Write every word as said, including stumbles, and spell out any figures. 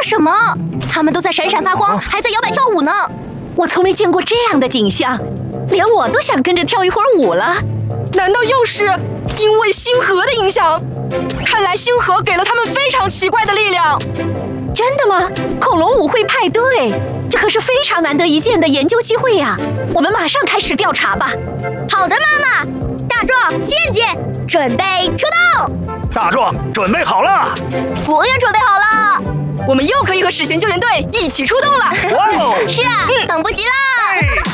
什么？他们都在闪闪发光，还在摇摆跳舞呢。 我从没见过这样的景象，连我都想跟着跳一会儿舞了。 难道又是因为星河的影响？看来星河给了他们非常奇怪的力量。 真的吗？恐龙舞会派对，这可是非常难得一见的研究机会呀！我们马上开始调查吧。 好的，妈妈。大壮、健健，准备出动。 大壮，准备好了。 我也准备好了。 我们又可以和史前救援队一起出动了。 哇哦！ 是啊，等不及了。